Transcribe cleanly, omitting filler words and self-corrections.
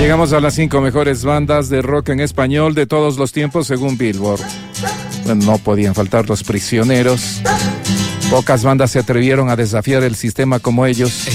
Llegamos a las 5 mejores bandas de rock en español de todos los tiempos según Billboard. Bueno, no podían faltar Los Prisioneros. Pocas bandas se atrevieron a desafiar el sistema como ellos.